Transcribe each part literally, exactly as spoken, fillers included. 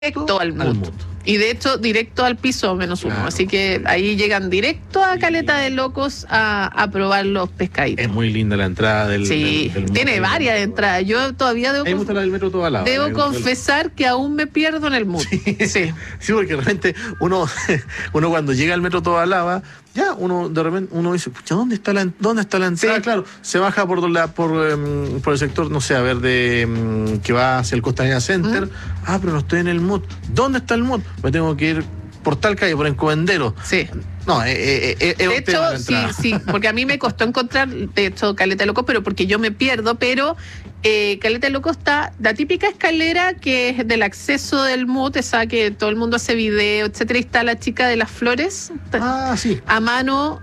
Directo al mundo. Y de hecho, directo al piso menos uno. Claro. Así que ahí llegan directo a Caleta de Locos a, a probar los pescaditos. Es muy linda la entrada del. Sí, del, del tiene varias entradas. Yo todavía debo. Ahí me gusta la del metro Tobalaba. Debo Ahí confesar el... que aún me pierdo en el mood. Sí, sí. Sí, porque de repente uno, uno cuando llega al metro Tobalaba, ya uno de repente uno dice, pucha, ¿dónde está la dónde está la entrada? Sí. Claro, se baja por la por, um, por el sector, no sé, a ver, de um, que va hacia el Costanera Center. ¿Mm? Ah, pero no estoy en el mood. ¿Dónde está el mood? Me tengo que ir por tal calle, por Encomendero. Sí. No, eh, eh, eh, de es un hecho, tema de sí, entrada. sí, porque a mí me costó encontrar, de hecho, Caleta de Locos, pero porque yo me pierdo, pero eh, Caleta de Locos está la típica escalera que es del acceso del M U T, esa que todo el mundo hace video, etcétera, y está la chica de las flores. Ah, sí. A mano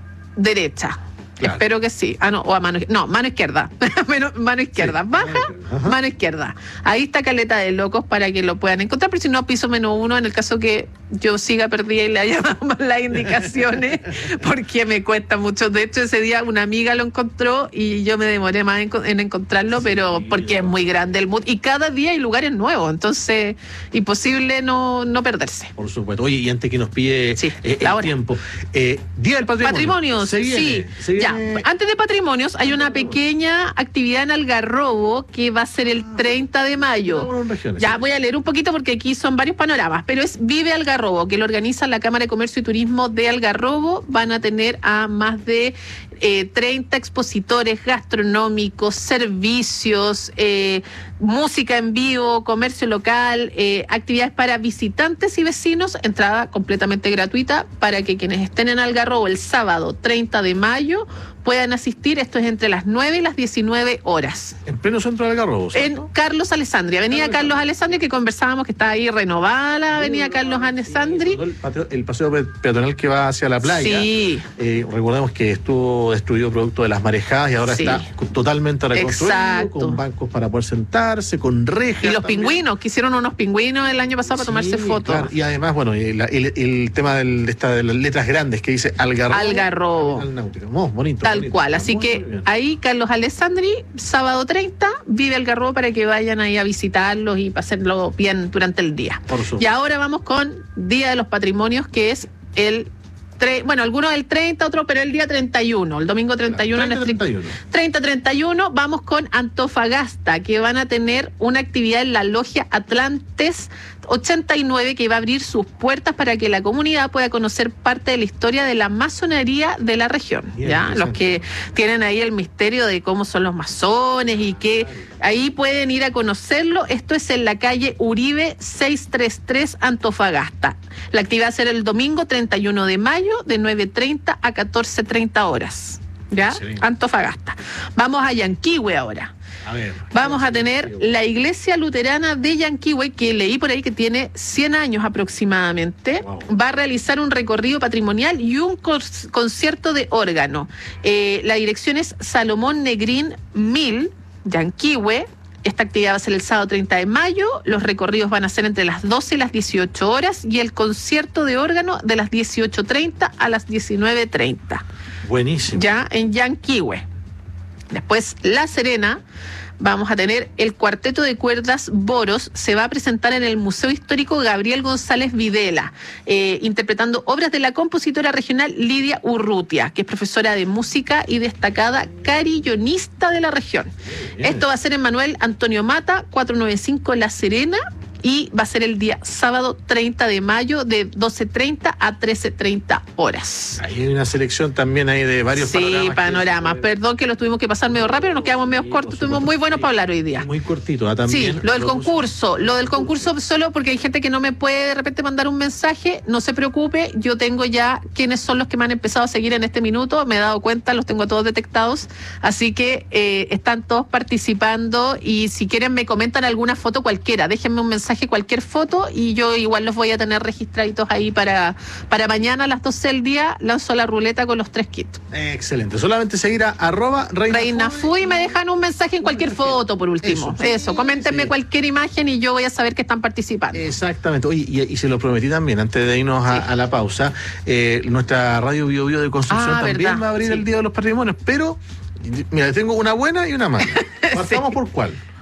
derecha. Claro. Espero que sí. Ah, no, o a mano no, mano izquierda. mano, mano izquierda. Sí. Baja, ajá, mano izquierda. Ahí está Caleta de Locos para que lo puedan encontrar, pero si no, piso menos uno en el caso que yo siga perdida y le haya dado mal las indicaciones, porque me cuesta mucho. De hecho, ese día una amiga lo encontró y yo me demoré más en, en encontrarlo, sí, pero porque es muy grande el M U T y cada día hay lugares nuevos, entonces imposible no, no perderse. Por supuesto. Oye, y antes que nos pide sí, eh, el tiempo, eh, Día del Patrimonio. Patrimonios, se viene, sí. Se viene. Ya, antes de Patrimonios hay una pequeña actividad en Algarrobo que va a ser el treinta de mayo. Ya voy a leer un poquito porque aquí son varios panoramas, pero es Vive Algarrobo, que lo organiza la Cámara de Comercio y Turismo de Algarrobo. Van a tener a más de eh, treinta expositores gastronómicos, servicios, eh, música en vivo, comercio local, eh, actividades para visitantes y vecinos, entrada completamente gratuita para que quienes estén en Algarrobo el sábado treinta de mayo puedan asistir. Esto es entre las nueve y las diecinueve horas. En pleno centro de Algarrobo, ¿cierto? En Carlos Alessandri, avenida Carlos, Carlos Alessandri, que conversábamos que está ahí renovada la avenida uh, Carlos Alessandri. Sí, el, paseo, el paseo peatonal que va hacia la playa. Sí. Eh, recordemos que estuvo destruido producto de las marejadas y ahora sí, está totalmente reconstruido. Exacto. Con bancos para poder sentarse, con rejas. Y los también. Pingüinos, que hicieron unos pingüinos el año pasado para sí, tomarse fotos. Claro. Y además, bueno, el, el, el tema del, de, esta, de las letras grandes que dice Algarrobo. Algarrobo. Al náutico. Oh, bonito. Tal bonito. cual, así muy que bien. Ahí Carlos Alessandri, sábado treinta, Vive Algarrobo para que vayan ahí a visitarlos y pasarlo bien durante el día. Por supuesto. Y ahora vamos con Día de los Patrimonios, que es el tre- bueno, algunos el treinta, otro, pero el día treinta y uno, el domingo treinta y uno. treinta, treinta y uno, vamos con Antofagasta, que van a tener una actividad en la Logia Atlantes ochenta y nueve que va a abrir sus puertas para que la comunidad pueda conocer parte de la historia de la masonería de la región. Bien, ¿ya? Los que tienen ahí el misterio de cómo son los masones y que ahí pueden ir a conocerlo. Esto es en la calle Uribe seiscientos treinta y tres, Antofagasta. La actividad será el domingo treinta y uno de mayo de nueve treinta a catorce treinta horas. ¿Ya? Sí. Antofagasta. Vamos a Yanquihue ahora. A ver, vamos a tener la Iglesia Luterana de Yanquihue, que leí por ahí que tiene cien años aproximadamente. Wow. Va a realizar un recorrido patrimonial y un concierto de órgano. Eh, la dirección es Salomón Negrín mil, Yanquihue. Esta actividad va a ser el sábado treinta de mayo. Los recorridos van a ser entre las doce y las dieciocho horas y el concierto de órgano de las dieciocho treinta a las diecinueve treinta. Buenísimo. Ya en Yanquihue. Después, La Serena, vamos a tener el cuarteto de cuerdas Boros, se va a presentar en el Museo Histórico Gabriel González Videla, eh, interpretando obras de la compositora regional Lidia Urrutia, que es profesora de música y destacada carillonista de la región. Bien. Esto va a ser en Manuel Antonio Mata, cuatrocientos noventa y cinco La Serena, y va a ser el día sábado treinta de mayo de doce treinta a trece treinta horas. Ahí hay una selección también ahí de varios sí, panoramas. Sí, panoramas. Que... Perdón que los tuvimos que pasar medio rápido, nos quedamos medio sí, cortos, estuvimos muy buenos sí, para hablar hoy día. Muy cortito, ¿ah? También. Sí, lo del concurso, lo del concurso solo porque hay gente que no me puede de repente mandar un mensaje, no se preocupe, yo tengo ya quiénes son los que me han empezado a seguir en este minuto, me he dado cuenta, los tengo todos detectados, así que eh, están todos participando y si quieren me comentan alguna foto cualquiera, déjenme un mensaje cualquier foto y yo igual los voy a tener registraditos ahí para, para mañana a las doce del día lanzo la ruleta con los tres kits. Excelente, solamente seguir a arroba Reina, Reina Fu y me dejan un mensaje en cualquier foto por último. Eso, eso coméntenme sí. cualquier imagen y yo voy a saber que están participando. Exactamente, oye, y, y se lo prometí también antes de irnos a, sí. a la pausa, eh, nuestra radio Bio Bio de Construcción ah, también verdad. va a abrir sí. el Día de los Patrimonios, pero mira, tengo una buena y una mala. Partamos sí. por cuál.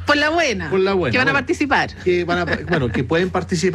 Por la buena. Por la buena. Que van bueno, a participar. Que van a, bueno, que pueden participar.